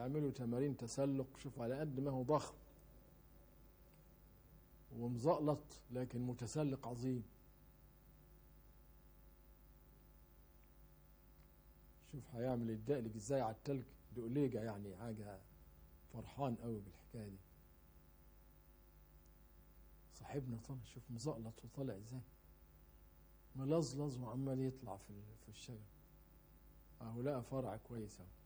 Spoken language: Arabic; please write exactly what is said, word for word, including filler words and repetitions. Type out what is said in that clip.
يعملوا تمارين تسلق. شوف على قد ما هو ضخم ومزقلط لكن متسلق عظيم. شوف هيعمل يتدقلق ازاي على التلج، دقليجة يعني حاجة فرحان قوي بالحكاية دي. صاحبنا طلع شوف مزقلط وطلع ازاي ملزلز وعمال يطلع في في الشجر اهو، لقى فرع كويس اهو.